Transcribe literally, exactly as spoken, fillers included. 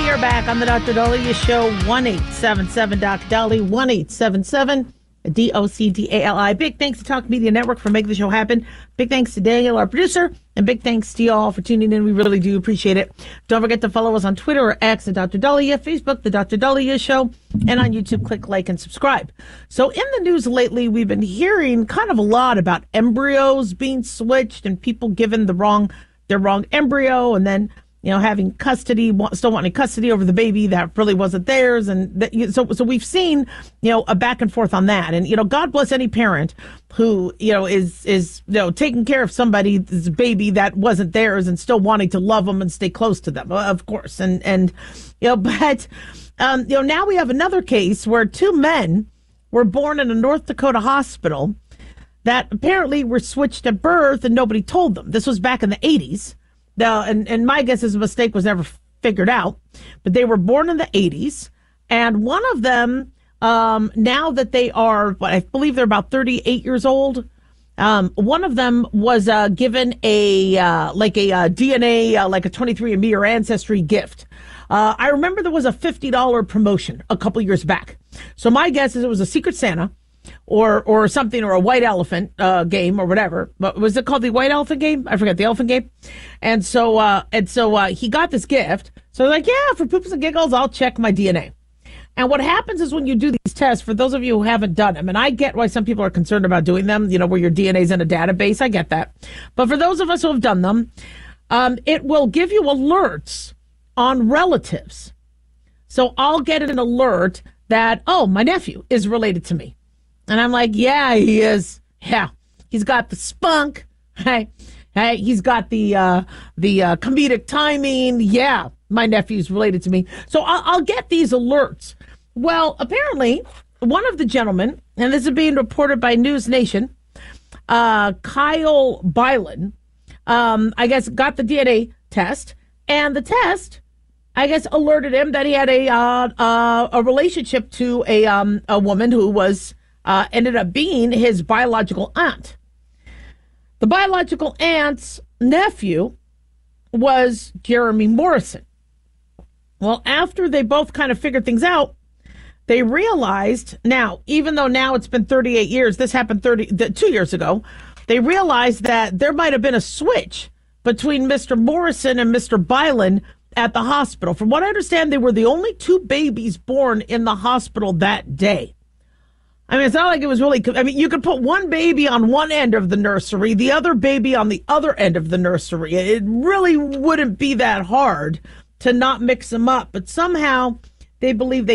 We are back on the Doctor Daliah Show. one eight seven seven Doc Dolly, one eight seven seven D O C D A L I. Big thanks to Talk Media Network for making the show happen. Big thanks to Daniel, our producer, and big thanks to y'all for tuning in. We really do appreciate it. Don't forget to follow us on Twitter or X at Doctor Daliah, Facebook, The Doctor Daliah Show, and on YouTube, click like and subscribe. So in the news lately, we've been hearing kind of a lot about embryos being switched and people given the wrong, their wrong embryo, and then you know, having custody, still wanting custody over the baby that really wasn't theirs. And that, so, so we've seen, you know, a back and forth on that. And, you know, God bless any parent who, you know, is, is, you know, taking care of somebody's baby that wasn't theirs and still wanting to love them and stay close to them, of course. And, and, you know, but, um, you know, now we have another case where two men were born in a North Dakota hospital that apparently were switched at birth and nobody told them. This was back in the eighties. Now, and, and my guess is a mistake was never figured out, but they were born in the eighties, and one of them, um, now that they are, what I believe they're about thirty-eight years old, um, one of them was uh, given a, uh, like a uh, D N A, uh, like a twenty-three and me or Ancestry gift. Uh, I remember there was a fifty dollars promotion a couple years back. So my guess is it was a Secret Santa or or something, or a white elephant uh, game or whatever. But was it called the white elephant game? I forget, the elephant game. And so uh, and so uh, he got this gift. So like, yeah, for poops and giggles, I'll check my D N A. And what happens is when you do these tests, for those of you who haven't done them, and I get why some people are concerned about doing them, you know, where your D N A is in a database, I get that. But for those of us who have done them, um, it will give you alerts on relatives. So I'll get an alert that, oh, my nephew is related to me. And I'm like, yeah, he is. Yeah, he's got the spunk. Hey, hey, he's got the uh, the uh, comedic timing. Yeah, my nephew's related to me. So I'll, I'll get these alerts. Well, apparently, one of the gentlemen, and this is being reported by News Nation, uh, Kyle Byland, um, I guess, got the D N A test, and the test, I guess, alerted him that he had a uh, uh, a relationship to a um, a woman who was. Uh, ended up being his biological aunt. The biological aunt's nephew was Jeremy Morrison. Well, after they both kind of figured things out, they realized now, even though now it's been thirty-eight years, this happened thirty, two years ago, they realized that there might have been a switch between Mister Morrison and Mister Byland at the hospital. From what I understand, they were the only two babies born in the hospital that day. I mean, it's not like it was really, I mean, you could put one baby on one end of the nursery, the other baby on the other end of the nursery. It really wouldn't be that hard to not mix them up. But somehow they believe they